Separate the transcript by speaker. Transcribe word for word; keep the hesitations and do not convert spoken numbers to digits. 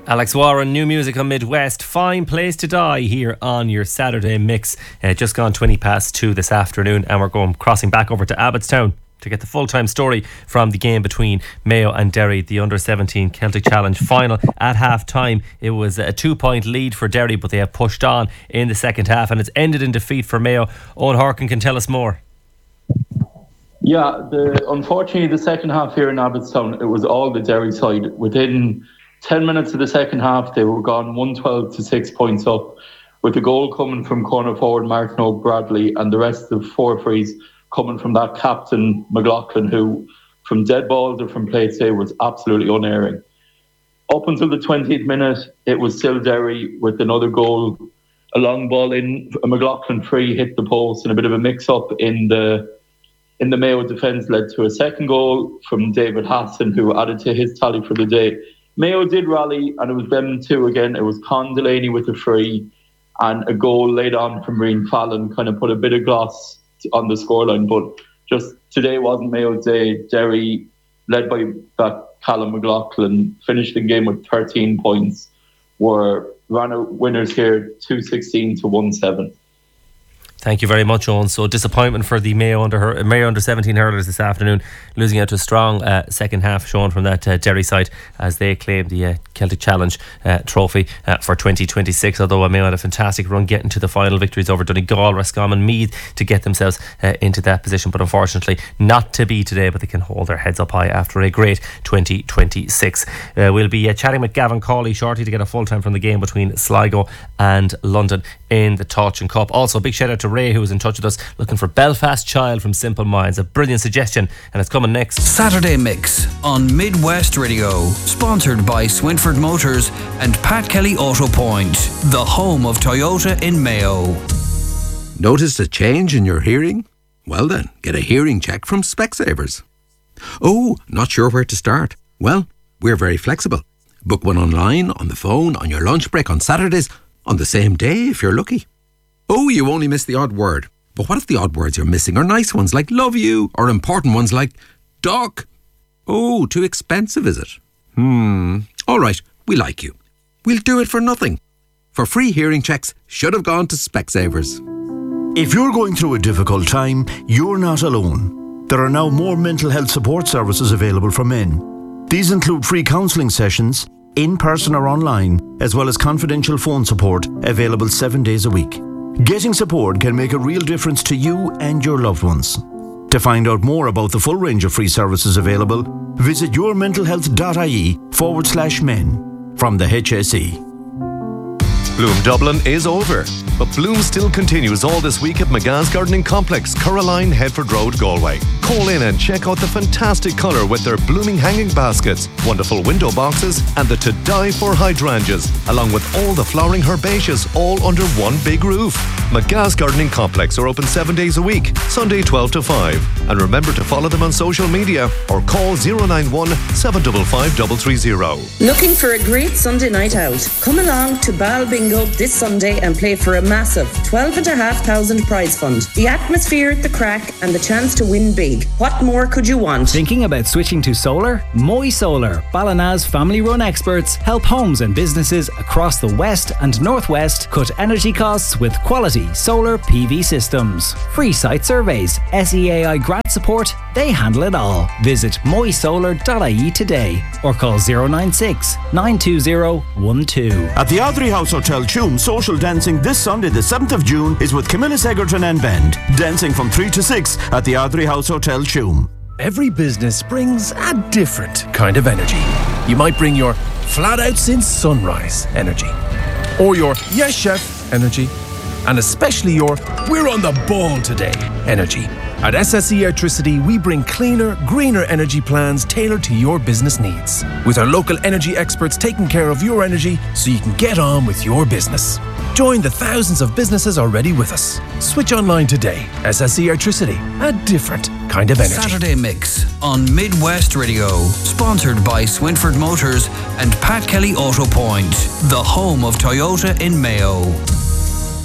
Speaker 1: Alex Warren, new music on Midwest. Fine place to die here on your Saturday mix. Uh, just gone twenty past two this afternoon, and we're going crossing back over to Abbottstown to get the full-time story from the game between Mayo and Derry, the under seventeen Celtic Challenge final. At half-time, it was a two-point lead for Derry, but they have pushed on in the second half, and it's ended in defeat for Mayo. Owen Harkin can tell us more.
Speaker 2: Yeah, the, unfortunately, the second half here in Abbottstown, it was all the Derry side. Within ten minutes of the second half, they were gone one twelve to six points up, with the goal coming from corner forward Martin O'Bradley, and the rest of four frees coming from that captain McLaughlin, who from dead balls or from play today was absolutely unerring. Up until the twentieth minute, it was still Derry with another goal. A long ball in, a McLaughlin free hit the post, and a bit of a mix-up in the in the Mayo defence led to a second goal from David Hassan, who added to his tally for the day. Mayo did rally, and it was them two again. It was Con Delaney with a free, and a goal laid on from Rian Fallon kind of put a bit of gloss on the scoreline. But just today wasn't Mayo's day. Derry, led by that Callum McLaughlin, finished the game with thirteen points, were ran out winners here two sixteen to one seven.
Speaker 1: Thank you very much, Owen. So disappointment for the Mayo under her, Mayo under seventeen hurlers this afternoon, losing out to a strong uh, second half shown from that uh, Derry side as they claim the uh, Celtic Challenge uh, trophy uh, for twenty twenty-six. Although Mayo had a fantastic run getting to the final victories over Donegal, Roscommon, Meath to get themselves uh, into that position, but unfortunately not to be today. But they can hold their heads up high after a great twenty twenty-six. Uh, we'll be uh, chatting with Gavin Cawley shortly to get a full time from the game between Sligo and London in the Tailteann Cup. Also, big shout out to Ray, who was in touch with us looking for Belfast Child from Simple Minds. A brilliant suggestion, and it's coming next.
Speaker 3: Saturday Mix on Midwest Radio, sponsored by Swinford Motors and Pat Kelly Auto Point, the home of Toyota in Mayo.
Speaker 4: Noticed a change in your hearing? Well then, get a hearing check from Specsavers. Oh, not sure where to start? Well, we're very flexible. Book one online, on the phone, on your lunch break, on Saturdays, on the same day if you're lucky. Oh, you only missed the odd word. But what if the odd words you're missing are nice ones like love you, or important ones like doc? Oh, too expensive, is it? Hmm. All right, we like you. We'll do it for nothing. For free hearing checks, should have gone to Specsavers.
Speaker 5: If you're going through a difficult time, you're not alone. There are now more mental health support services available for men. These include free counselling sessions, in person or online, as well as confidential phone support available seven days a week. Getting support can make a real difference to you and your loved ones. To find out more about the full range of free services available, visit yourmentalhealth.ie forward slash men from the H S E.
Speaker 6: Bloom Dublin is over, but Bloom still continues all this week at McGa's Gardening Complex, Curraline, Headford Road, Galway. Call in and check out the fantastic colour with their blooming hanging baskets, wonderful window boxes and the to die for hydrangeas, along with all the flowering herbaceaus all under one big roof. McGa's Gardening Complex are open seven days a week, Sunday twelve to five. And remember to follow them on social media or call zero nine one, seven five five three three zero.
Speaker 7: Looking for a great Sunday night out? Come along to Bal Bingo this Sunday and play for a massive twelve and a half thousand prize fund. The atmosphere at the crack and the chance to win big. What more could you want?
Speaker 8: Thinking about switching to solar? Moy Solar, Ballina's family-run experts, help homes and businesses across the west and northwest cut energy costs with quality solar P V systems. Free site surveys, S E A I grant support, they handle it all. Visit moy solar dot I E today or call zero nine six, nine two zero, one two.
Speaker 5: At the Ardrey House Hotel Tuam, social dancing this Sunday the seventh of June is with Camilla Egerton and Bend. Dancing from three to six at the Ardrey House Hotel Tuam.
Speaker 9: Every business brings a different kind of energy. You might bring your flat out since sunrise energy, or your yes chef energy, and especially your we're on the ball today energy. At S S E Electricity, we bring cleaner, greener energy plans tailored to your business needs, with our local energy experts taking care of your energy so you can get on with your business. Join the thousands of businesses already with us. Switch online today. S S E Electricity, a different kind of energy.
Speaker 3: Saturday Mix on Midwest Radio, sponsored by Swinford Motors and Pat Kelly Auto Point, the home of Toyota in Mayo.